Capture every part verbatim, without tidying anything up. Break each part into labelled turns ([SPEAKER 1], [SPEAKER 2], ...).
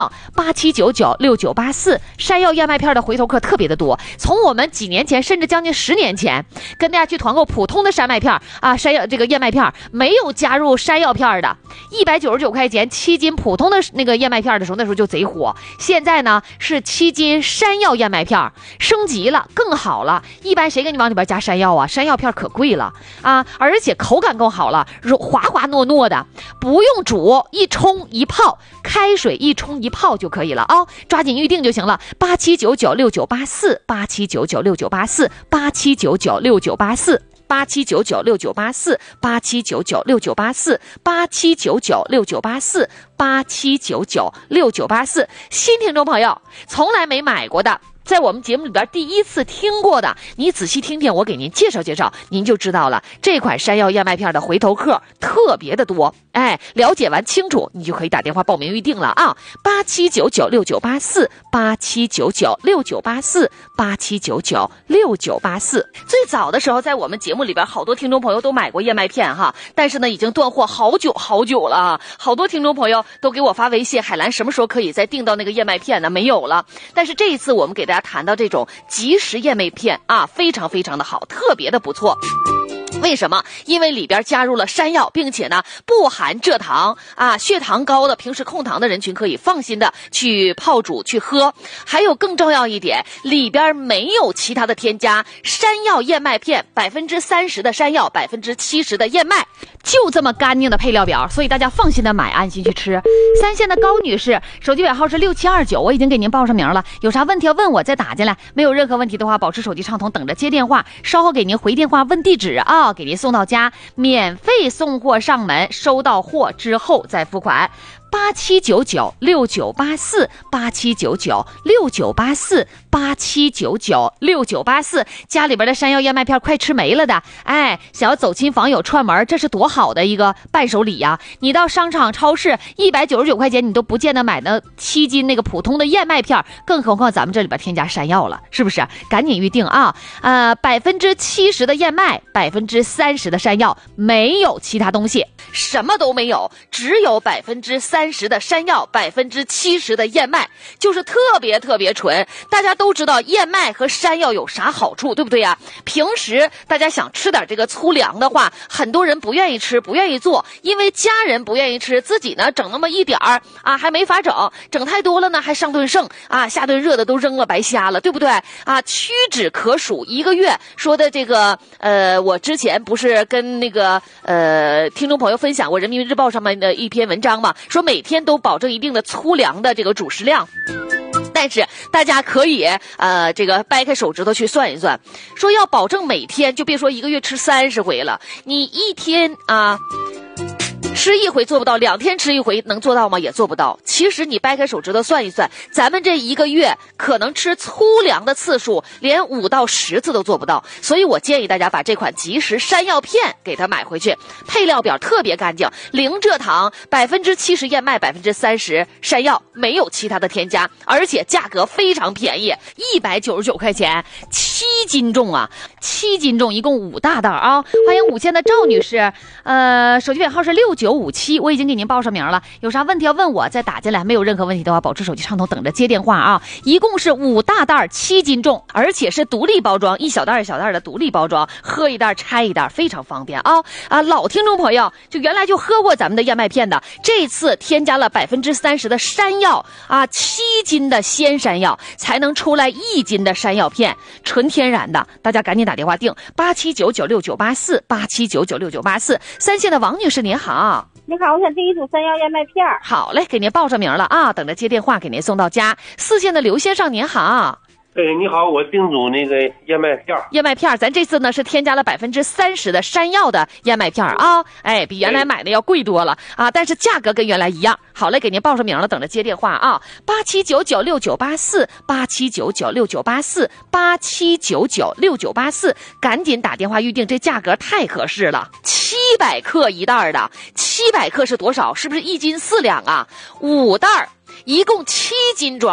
[SPEAKER 1] 八七九九六九八四，山药燕麦片的回头客特别的多。从我们几年前，甚至将近十年前，跟大家去团购普通的山麦片啊，山药这个燕麦片没有加入山药片的，一百九十九块钱七斤普通的那个燕麦片的时候，那时候就贼火。现在呢是七斤山药燕麦片，升级了，更好了。一般谁给你往里边加山药啊？山药片可贵了啊，而且口感更好了，滑滑糯糯的，不用煮，一冲一泡，开水一冲一泡就可以了啊、哦！抓紧预定就行了。八七九九六九八四，八七九九六九八四，八七九九六九八四。八七九九六九八四，八七九九六九八四，八七九九六九八四，八七九九六九八四。新听众朋友，从来没买过的，在我们节目里边第一次听过的，你仔细听听我给您介绍介绍，您就知道了。这款山药燕麦片的回头客特别的多，哎，了解完清楚，你就可以打电话报名预定了啊！八七九九六九八四，八七九九六九八四，八七九九六九八四。最早的时候，在我们节目里边，好多听众朋友都买过燕麦片哈，但是呢，已经断货好久好久了啊！好多听众朋友都给我发微信，海兰什么时候可以再订到那个燕麦片呢？没有了。但是这一次我们给大家谈到这种即食燕麦片啊，非常非常的好，特别的不错。为什么？因为里边加入了山药，并且呢不含蔗糖啊，血糖高的、平时控糖的人群可以放心的去泡煮去喝。还有更重要一点，里边没有其他的添加，山药燕麦片百分之三十的山药，百分之七十的燕麦，就这么干净的配料表，所以大家放心的买，安心去吃。三线的高女士，手机尾号是六七二九，我已经给您报上名了，有啥问题要问我再打进来，没有任何问题的话，保持手机畅通，等着接电话，稍后给您回电话问地址啊。给您送到家，免费送货上门，收到货之后再付款。八七九九六九八四，八七九九六九八四，八七九九六九八四。家里边的山药燕麦片快吃没了的，哎，想要走亲访友串门，这是多好的一个伴手礼呀！你到商场超市一百九十九块钱，你都不见得买的七斤那个普通的燕麦片，更何况咱们这里边添加山药了，是不是？赶紧预定啊！呃，百分之七十的燕麦，百分之三十的山药，没有其他东西，什么都没有，只有百分之三。三十的山药，百分之七十的燕麦，就是特别特别纯。大家都知道燕麦和山药有啥好处，对不对呀？平时大家想吃点这个粗粮的话，很多人不愿意吃，不愿意做，因为家人不愿意吃，自己呢整那么一点儿啊，还没法整，整太多了呢还上顿剩啊，下顿热的都扔了白瞎了，对不对啊？屈指可数，一个月说的这个呃，我之前不是跟那个呃听众朋友分享过人民日报上面的一篇文章嘛，说每天都保证一定的粗粮的这个主食量。但是大家可以呃这个掰开手指头去算一算，说要保证每天，就别说一个月吃三十回了，你一天啊吃一回做不到，两天吃一回能做到吗？也做不到。其实你掰开手指头算一算，咱们这一个月可能吃粗粮的次数连五到十次都做不到。所以我建议大家把这款即食山药片给它买回去，配料表特别干净，零蔗糖，百分之七十燕麦，百分之三十山药，没有其他的添加，而且价格非常便宜，一百九十九块钱，七斤重啊，七斤重，一共五大袋啊！欢迎五线的赵女士，呃，手机尾号是六九五七，我已经给您报上名了，有啥问题要问我再打进来，没有任何问题的话，保持手机畅通，等着接电话啊！一共是五大袋，七斤重，而且是独立包装，一小袋一小袋的独立包装，喝一袋拆一袋，非常方便啊！啊，老听众朋友就原来就喝过咱们的燕麦片的，这次添加了百分之三十的山药啊，七斤的鲜山药才能出来一斤的山药片，纯天然的，大家赶紧打电话订八七九九六九八四，八七九九六九八四。三线的王女士您好。
[SPEAKER 2] 你好，我想订一组山药燕麦片。
[SPEAKER 1] 好嘞，给您报上名了啊，等着接电话给您送到家。四线的刘先生您好。
[SPEAKER 3] 哎，你好，我订组那个燕麦片。
[SPEAKER 1] 燕麦片，咱这次呢是添加了百分之三十的山药的燕麦片啊，哎，比原来买的要贵多了啊，但是价格跟原来一样。好嘞，给您报上名了，等着接电话啊。八七九九六九八四，八七九九六九八四，八七九九六九八四，赶紧打电话预定，这价格太合适了。七百克一袋的，七百克是多少？是不是一斤四两啊？五袋，一共七斤装的。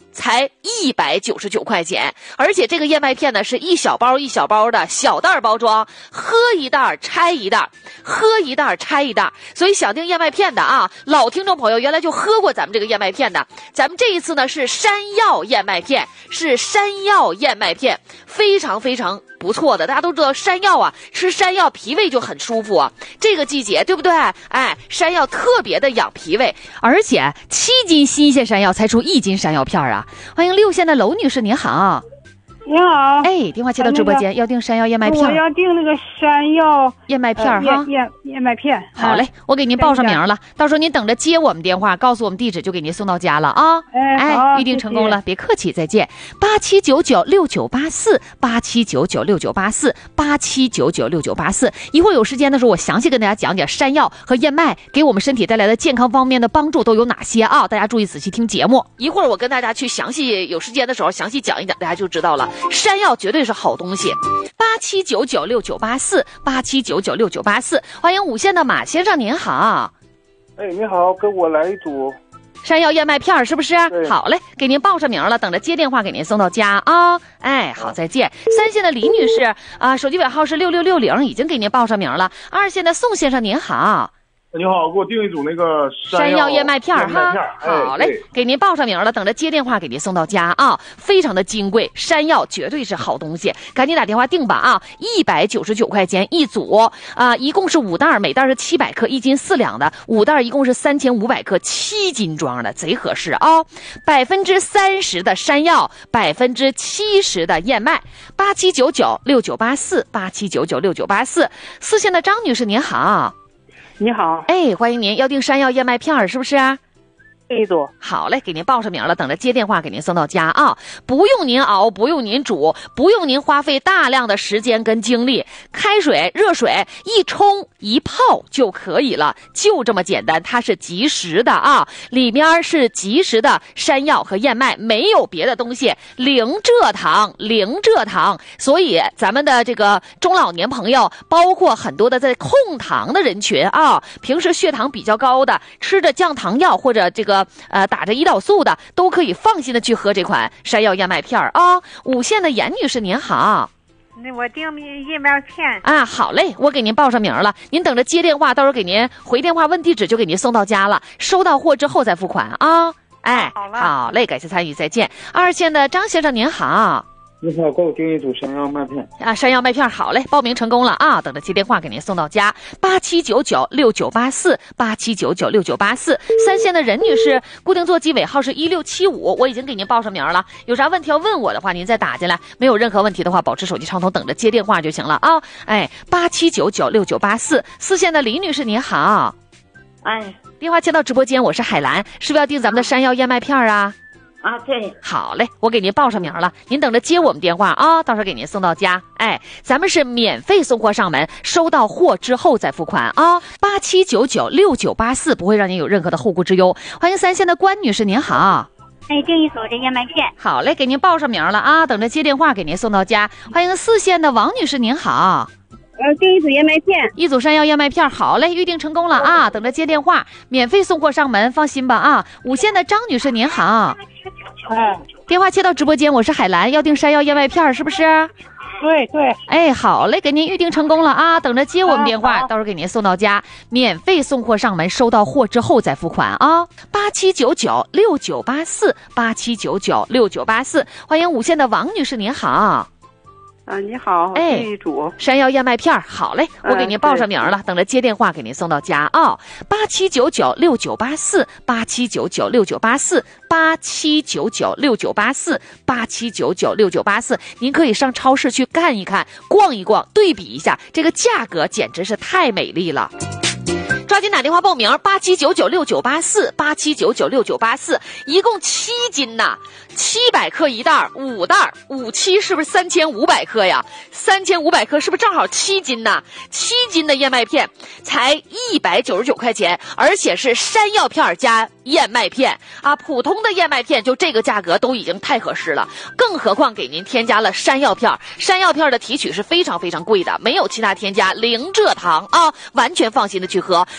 [SPEAKER 1] 才一百九十九块钱，而且这个燕麦片呢是一小包一小包的小袋包装，喝一袋拆一袋，喝一袋拆一袋。所以想订燕麦片的啊，老听众朋友原来就喝过咱们这个燕麦片的，咱们这一次呢是山药燕麦片，是山药燕麦片，非常非常不错的。大家都知道山药啊，吃山药脾胃就很舒服啊，这个季节对不对？哎，山药特别的养脾胃，而且七斤新鲜山药才出一斤山药片啊！欢迎六线的娄女士，您好。
[SPEAKER 2] 你好，
[SPEAKER 1] 哎，电话接到直播间，那个、要订山药燕麦片。
[SPEAKER 2] 我要订那个山药
[SPEAKER 1] 燕麦片哈、
[SPEAKER 2] 呃，燕燕麦片。
[SPEAKER 1] 好嘞，我给您报上名了，到时候您等着接我们电话，告诉我们地址，就给您送到家了啊。
[SPEAKER 2] 哎，
[SPEAKER 1] 哎，预定成功了，谢谢，别客气，再见。八七九九六九八四，八七九九六九八四，八七九九六九八四。一会儿有时间的时候，我详细跟大家讲讲山药和燕麦给我们身体带来的健康方面的帮助都有哪些啊？大家注意仔细听节目。一会儿我跟大家去详细有时间的时候详细讲一讲，大家就知道了。山药绝对是好东西。八七九九六九八四，八七九九六九八四。欢迎五线的马先生，您好。
[SPEAKER 4] 哎，你好，给我来一组
[SPEAKER 1] 山药燕麦片，是不是？好嘞，给您报上名了，等着接电话给您送到家啊。哎，好，再见。三线的李女士啊，手机尾号是六六六零，已经给您报上名了。二线的宋先生，您好。
[SPEAKER 4] 你好，给我订一组那个
[SPEAKER 1] 山药燕麦片哈。好嘞，
[SPEAKER 4] 哎，
[SPEAKER 1] 给您报上名了，等着接电话给您送到家啊，非常的金贵，山药绝对是好东西，赶紧打电话订吧啊，一百九十九块钱一组啊，一共是五袋，每袋是七百克，一斤四两的，五袋一共是三千五百克，七斤装的，贼合适啊！百分之三十的山药，百分之七十的燕麦，八七九九六九八四，八七九九六九八四。四线的张女士您好。
[SPEAKER 2] 你好，
[SPEAKER 1] 哎，欢迎您，要订山药燕麦片是不是？
[SPEAKER 2] 一组。
[SPEAKER 1] 好嘞，给您报上名了，等着接电话给您送到家啊！不用您熬，不用您煮，不用您花费大量的时间跟精力，开水、热水一冲一泡就可以了，就这么简单。它是即食的啊，里面是即食的山药和燕麦，没有别的东西，零蔗糖，零蔗糖。所以咱们的这个中老年朋友，包括很多的在控糖的人群啊，平时血糖比较高的，吃着降糖药或者这个呃打着胰岛素的，都可以放心的去喝这款山药燕麦片啊。五线的严女士您好。
[SPEAKER 5] 那我订燕麦片
[SPEAKER 1] 啊，好嘞，我给您报上名了，您等着接电话，到时候给您回电话问地址，就给您送到家了，收到货之后再付款啊。哎，
[SPEAKER 5] 好了，
[SPEAKER 1] 好嘞，感谢参与，再见。二线的张先生您好。
[SPEAKER 4] 你好，给我订一组山药麦片
[SPEAKER 1] 啊，山药麦片，好嘞，报名成功了啊，等着接电话给您送到家。八七九九六九八四，八七九九六九八四。三线的任女士，固定座机尾号是一六七五，我已经给您报上名了，有啥问题要问我的话，您再打进来，没有任何问题的话，保持手机畅通，等着接电话就行了啊。哎，八七九九六九八四。四线的李女士您好。
[SPEAKER 2] 哎，
[SPEAKER 1] 电话接到直播间，我是海兰，是不是要订咱们的山药燕麦片啊？
[SPEAKER 2] 啊，对，
[SPEAKER 1] 好嘞，我给您报上名了，您等着接我们电话啊，到时候给您送到家。哎，咱们是免费送货上门，收到货之后再付款啊。八七九九六九八四，不会让您有任何的后顾之忧。欢迎三线的关女士，您好。
[SPEAKER 2] 哎，订一组这燕麦片。
[SPEAKER 1] 好嘞，给您报上名了啊，等着接电话给您送到家。欢迎四线的王女士，您好。
[SPEAKER 2] 呃，订一组燕麦片，
[SPEAKER 1] 一组山药燕麦片，好嘞，预定成功了啊，等着接电话，免费送货上门，放心吧啊。五线的张女士您好。
[SPEAKER 2] 嗯，
[SPEAKER 1] 电话接到直播间，我是海兰，要订山药燕麦片是不是？
[SPEAKER 2] 对对。
[SPEAKER 1] 哎，好嘞，给您预定成功了啊，等着接我们电话，到时候给您送到家，免费送货上门，收到货之后再付款啊。八七九九六九八四，八七九九六九八四。欢迎五线的王女士您好。
[SPEAKER 5] 啊，你好，
[SPEAKER 1] 哎，
[SPEAKER 5] 这一组
[SPEAKER 1] 山药燕麦片，好嘞，我给您报上名了，
[SPEAKER 5] 嗯、
[SPEAKER 1] 等着接电话给您送到家啊。八七九九六九八四，八七九九六九八四，八七九九六九八四，八七九九六九八四。您可以上超市去看一看，逛一逛，对比一下，这个价格简直是太美丽了。抓紧打电话报名，八七九九六九八四，八七九九六九八四，一共七斤呐，七百克一袋，五袋，五七是不是三千五百克呀？三千五百克是不是正好七斤呐？七斤的燕麦片才一百九十九块钱，而且是山药片加燕麦片啊，普通的燕麦片就这个价格都已经太合适了，更何况给您添加了山药片，山药片的提取是非常非常贵的，没有其他添加，零蔗糖啊，完全放心的去喝。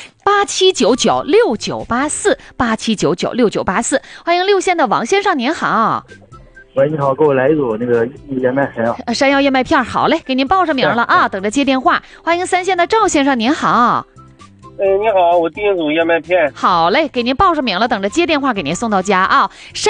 [SPEAKER 1] 八七九九六九八四八七九九六九八四。欢迎六线的王先生，您好。
[SPEAKER 6] 喂，你好，给我来一组那个燕麦山药。
[SPEAKER 1] 呃山药燕麦片，好嘞，给您报上名了啊，等着接电话。欢迎三线的赵先生，您好。
[SPEAKER 3] 哎，你好，我订一组燕麦片。
[SPEAKER 1] 好嘞，给您报上名了，等着接电话给您送到家啊。山